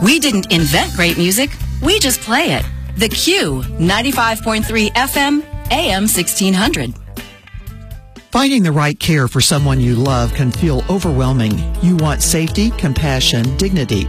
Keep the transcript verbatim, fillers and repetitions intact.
We didn't invent great music. We just play it. The Q, ninety-five point three F M, A M sixteen hundred. Finding the right care for someone you love can feel overwhelming. You want safety, compassion, dignity,